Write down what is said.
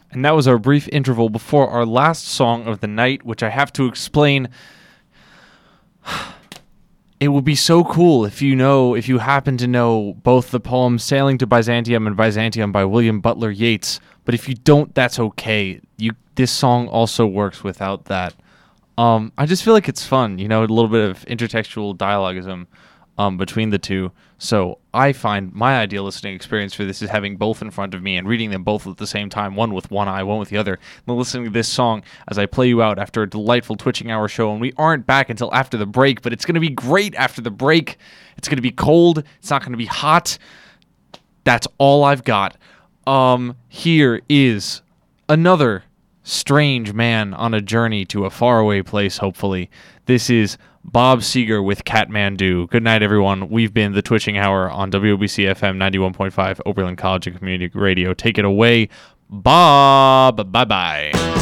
And that was our brief interval before our last song of the night, which I have to explain. It would be so cool if you happen to know both the poems Sailing to Byzantium and Byzantium by William Butler Yeats. But if you don't, that's okay. This song also works without that. I just feel like it's fun, a little bit of intertextual dialogism between the two. So I find my ideal listening experience for this is having both in front of me and reading them both at the same time, one with one eye, one with the other, and then listening to this song as I play you out after a delightful Twitching Hour show. And we aren't back until after the break, but it's going to be great after the break. It's going to be cold. It's not going to be hot. That's all I've got. Here is another strange man on a journey to a faraway place, hopefully. This is Bob Seger with Kathmandu. Good night, everyone. We've been the Twitching Hour on WOBC FM 91.5, Oberlin College and Community Radio. Take it away, Bob. Bye-bye.